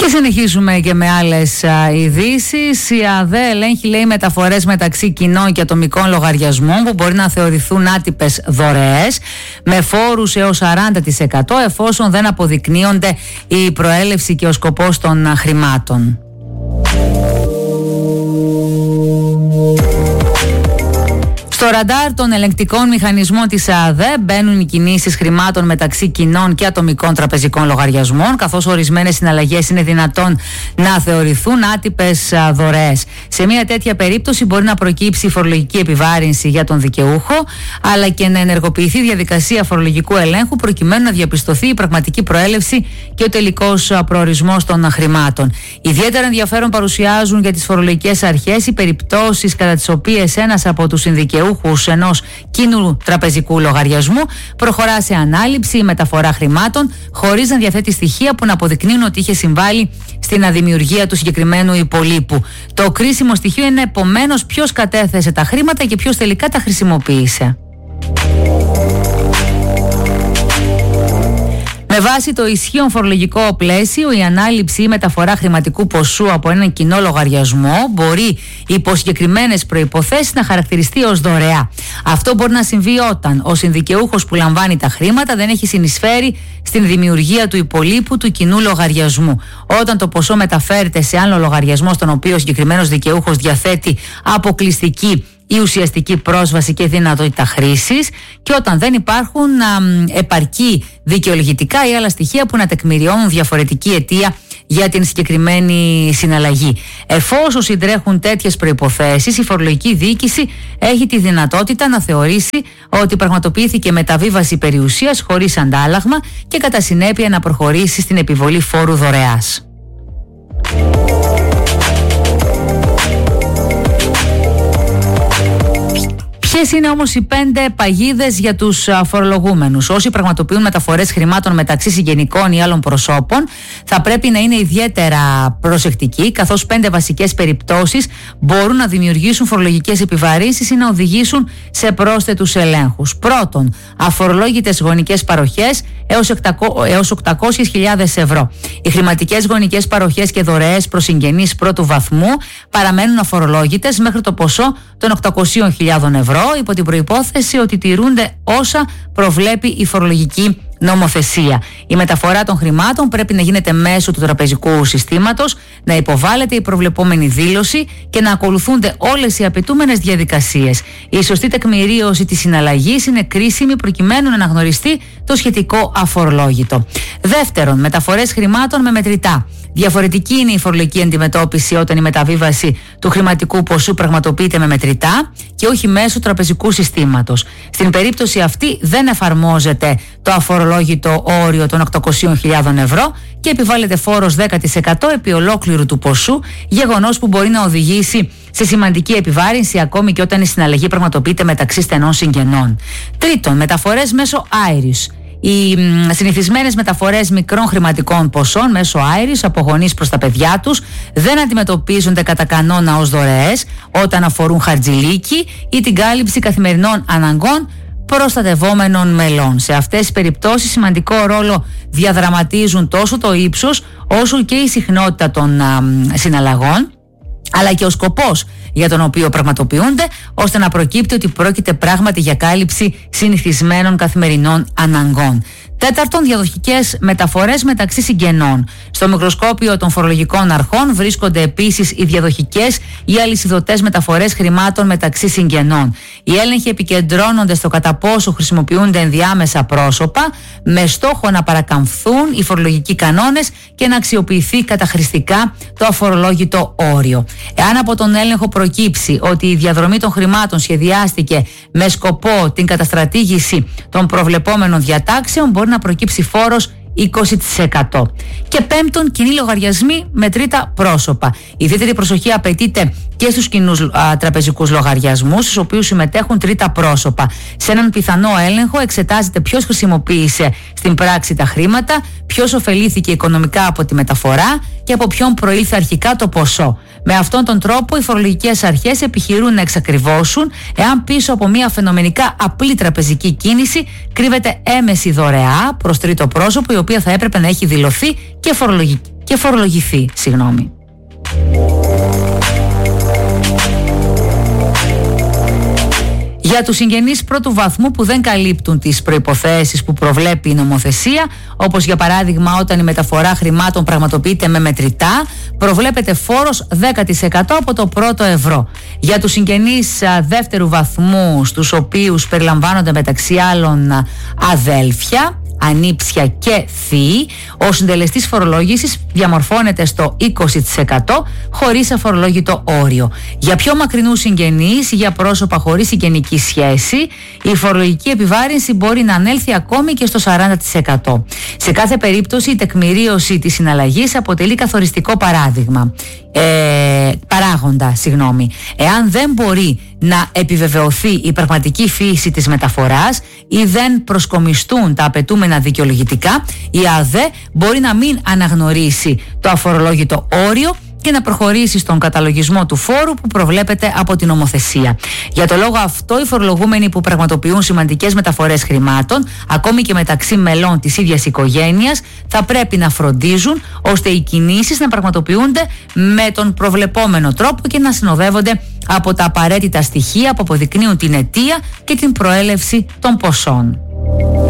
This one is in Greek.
Και συνεχίζουμε και με άλλες ειδήσεις. Η ΑΔΕ ελέγχει, λέει, μεταφορές μεταξύ κοινών και ατομικών λογαριασμών που μπορεί να θεωρηθούν άτυπες δωρεές με φόρους έως 40% εφόσον δεν αποδεικνύονται η προέλευση και ο σκοπός των χρημάτων. Στο ραντάρ των ελεγκτικών μηχανισμών της ΑΔΕ μπαίνουν οι κινήσεις χρημάτων μεταξύ κοινών και ατομικών τραπεζικών λογαριασμών, καθώς ορισμένες συναλλαγές είναι δυνατόν να θεωρηθούν άτυπες δωρεές. Σε μια τέτοια περίπτωση μπορεί να προκύψει φορολογική επιβάρυνση για τον δικαιούχο, αλλά και να ενεργοποιηθεί διαδικασία φορολογικού ελέγχου προκειμένου να διαπιστωθεί η πραγματική προέλευση και ο τελικός προορισμός των χρημάτων. Ιδιαίτερα ενδιαφέρον παρουσιάζουν για τις φορολογικές αρχές οι περιπτώσεις κατά τις οποίες ένας από τους συνδικαιούχους ενός κοινού τραπεζικού λογαριασμού προχωρά σε ανάληψη ή μεταφορά χρημάτων χωρίς να διαθέτει στοιχεία που να αποδεικνύουν ότι είχε συμβάλει στην αδημιουργία του συγκεκριμένου υπολείπου. Το κρίσιμο στοιχείο είναι επομένως ποιος κατέθεσε τα χρήματα και ποιος τελικά τα χρησιμοποίησε. Με βάση το ισχύον φορολογικό πλαίσιο, η ανάληψη ή μεταφορά χρηματικού ποσού από έναν κοινό λογαριασμό μπορεί υπό συγκεκριμένες προϋποθέσεις να χαρακτηριστεί ως δωρεά. Αυτό μπορεί να συμβεί όταν ο συνδικαιούχος που λαμβάνει τα χρήματα δεν έχει συνεισφέρει στην δημιουργία του υπολείπου του κοινού λογαριασμού, όταν το ποσό μεταφέρεται σε άλλο λογαριασμό στον οποίο ο συγκεκριμένος δικαιούχος διαθέτει αποκλειστική ή ουσιαστική πρόσβαση και δυνατότητα χρήσης, και όταν δεν υπάρχουν επαρκή δικαιολογητικά ή άλλα στοιχεία που να τεκμηριώνουν διαφορετική αιτία για την συγκεκριμένη συναλλαγή. Εφόσον συντρέχουν τέτοιες προϋποθέσεις, η φορολογική διοίκηση έχει τη δυνατότητα να θεωρήσει ότι πραγματοποιήθηκε μεταβίβαση περιουσίας χωρίς αντάλλαγμα και κατά συνέπεια να προχωρήσει στην επιβολή φόρου δωρεάς. Ποιες είναι όμως οι 5 παγίδες για τους φορολογούμενους? Όσοι πραγματοποιούν μεταφορές χρημάτων μεταξύ συγγενικών ή άλλων προσώπων θα πρέπει να είναι ιδιαίτερα προσεκτικοί, καθώς 5 βασικές περιπτώσεις μπορούν να δημιουργήσουν φορολογικές επιβαρύνσεις ή να οδηγήσουν σε πρόσθετους ελέγχους. Πρώτον, αφορολόγητες γονικές παροχές έως 800.000 ευρώ. Οι χρηματικές γονικές παροχές και δωρεές προς συγγενείς πρώτου βαθμού παραμένουν αφορολόγητες μέχρι το ποσό των 800.000 ευρώ, υπό την προϋπόθεση ότι τηρούνται όσα προβλέπει η φορολογική νομοθεσία. Η μεταφορά των χρημάτων πρέπει να γίνεται μέσω του τραπεζικού συστήματος, να υποβάλλεται η προβλεπόμενη δήλωση και να ακολουθούνται όλες οι απαιτούμενες διαδικασίες. Η σωστή τεκμηρίωση της συναλλαγής είναι κρίσιμη προκειμένου να αναγνωριστεί το σχετικό αφορολόγητο. Δεύτερον, μεταφορές χρημάτων με μετρητά. Διαφορετική είναι η φορολογική αντιμετώπιση όταν η μεταβίβαση του χρηματικού ποσού πραγματοποιείται με μετρητά και όχι μέσω τραπεζικού συστήματος. Στην περίπτωση αυτή δεν εφαρμόζεται το αφορολόγητο όριο των 800.000 ευρώ και επιβάλλεται φόρος 10% επί ολόκληρου του ποσού, γεγονός που μπορεί να οδηγήσει σε σημαντική επιβάρυνση ακόμη και όταν η συναλλαγή πραγματοποιείται μεταξύ στενών συγγενών. Τρίτον, μεταφορές μέσω Iris. Οι συνηθισμένες μεταφορές μικρών χρηματικών ποσών μέσω Iris από γονείς προς τα παιδιά τους δεν αντιμετωπίζονται κατά κανόνα ως δωρεές όταν αφορούν χαρτζηλίκι ή την κάλυψη καθημερινών αναγκών προστατευόμενων μελών. Σε αυτές τις περιπτώσεις σημαντικό ρόλο διαδραματίζουν τόσο το ύψος όσο και η συχνότητα των συναλλαγών, αλλά και ο σκοπός για τον οποίο πραγματοποιούνται, ώστε να προκύπτει ότι πρόκειται πράγματι για κάλυψη συνηθισμένων καθημερινών αναγκών. Τέταρτον, διαδοχικές μεταφορές μεταξύ συγγενών. Στο μικροσκόπιο των φορολογικών αρχών βρίσκονται επίσης οι διαδοχικές ή αλυσιδωτές μεταφορές χρημάτων μεταξύ συγγενών. Οι έλεγχοι επικεντρώνονται στο κατά πόσο χρησιμοποιούνται ενδιάμεσα πρόσωπα με στόχο να παρακαμφθούν οι φορολογικοί κανόνες και να αξιοποιηθεί καταχρηστικά το αφορολόγητο όριο. Εάν από τον έλεγχο προκύψει ότι η διαδρομή των χρημάτων σχεδιάστηκε με σκοπό την καταστρατήγηση των προβλεπόμενων διατάξεων, μπορεί να προκύψει φόρος 20%. Και πέμπτον, κοινοί λογαριασμοί με τρίτα πρόσωπα. Ιδιαίτερη προσοχή απαιτείται και στους κοινούς τραπεζικούς λογαριασμούς, στους οποίους συμμετέχουν τρίτα πρόσωπα. Σε έναν πιθανό έλεγχο εξετάζεται ποιος χρησιμοποίησε στην πράξη τα χρήματα, ποιος ωφελήθηκε οικονομικά από τη μεταφορά και από ποιον προήλθε αρχικά το ποσό. Με αυτόν τον τρόπο, οι φορολογικές αρχές επιχειρούν να εξακριβώσουν εάν πίσω από μια φαινομενικά απλή τραπεζική κίνηση κρύβεται έμεση δωρεά προς τρίτο πρόσωπο, η οποία θα έπρεπε να έχει δηλωθεί και και φορολογηθεί, Για τους συγγενείς πρώτου βαθμού που δεν καλύπτουν τις προϋποθέσεις που προβλέπει η νομοθεσία, όπως για παράδειγμα όταν η μεταφορά χρημάτων πραγματοποιείται με μετρητά, προβλέπεται φόρος 10% από το πρώτο ευρώ. Για τους συγγενείς δεύτερου βαθμού, στους οποίους περιλαμβάνονται μεταξύ άλλων αδέλφια, ανήψια και θείοι, ο συντελεστής φορολόγησης διαμορφώνεται στο 20% χωρίς αφορολόγητο όριο. Για πιο μακρινούς συγγενείς ή για πρόσωπα χωρίς συγγενική σχέση, η φορολογική επιβάρυνση μπορεί να ανέλθει ακόμη και στο 40%. Σε κάθε περίπτωση η τεκμηρίωση της συναλλαγής αποτελεί καθοριστικό παράγοντα. Εάν δεν μπορεί να επιβεβαιωθεί η πραγματική φύση της μεταφοράς ή δεν προσκομιστούν τα απαιτούμενα δικαιολογητικά, η ΑΔΕ μπορεί να μην αναγνωρίσει το αφορολόγητο όριο και να προχωρήσει στον καταλογισμό του φόρου που προβλέπεται από την νομοθεσία. Για το λόγο αυτό, οι φορολογούμενοι που πραγματοποιούν σημαντικές μεταφορές χρημάτων, ακόμη και μεταξύ μελών της ίδιας οικογένειας, θα πρέπει να φροντίζουν ώστε οι κινήσεις να πραγματοποιούνται με τον προβλεπόμενο τρόπο και να συνοδεύονται από τα απαραίτητα στοιχεία που αποδεικνύουν την αιτία και την προέλευση των ποσών.